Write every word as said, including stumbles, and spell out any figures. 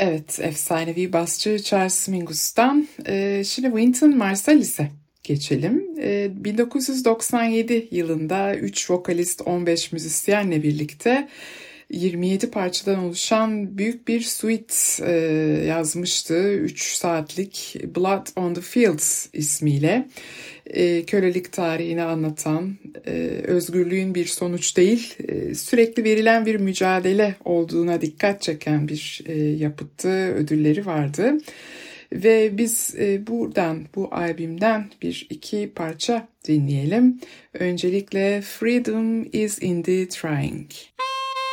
Evet, efsanevi basçı Charles Mingus'tan e, şimdi Wynton Marsalis'e geçelim. E, bin dokuz yüz doksan yedi yılında üç vokalist on beş müzisyenle birlikte yirmi yedi parçadan oluşan büyük bir suite e, yazmıştı. üç saatlik Blood on the Fields ismiyle. E, kölelik tarihini anlatan, e, özgürlüğün bir sonuç değil, e, sürekli verilen bir mücadele olduğuna dikkat çeken bir e, yapıttı, ödülleri vardı. Ve biz e, buradan, bu albümden bir iki parça dinleyelim. Öncelikle Freedom is in the Trying.